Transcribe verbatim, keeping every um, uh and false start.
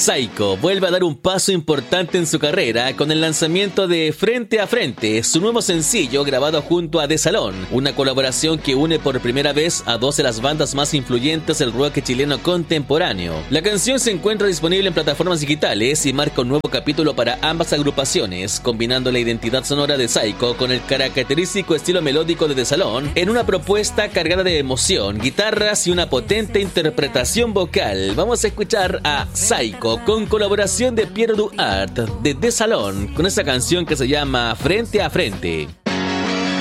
Saiko vuelve a dar un paso importante en su carrera con el lanzamiento de Frente a Frente, su nuevo sencillo grabado junto a The Salón, una colaboración que une por primera vez a dos de las bandas más influyentes del rock chileno contemporáneo. La canción se encuentra disponible en plataformas digitales y marca un nuevo capítulo para ambas agrupaciones, combinando la identidad sonora de Saiko con el característico estilo melódico de The Salón en una propuesta cargada de emoción, guitarras y una potente interpretación vocal. Vamos a escuchar a Saiko con colaboración de Pierre Duhart de The Salón con esta canción que se llama Frente a Frente.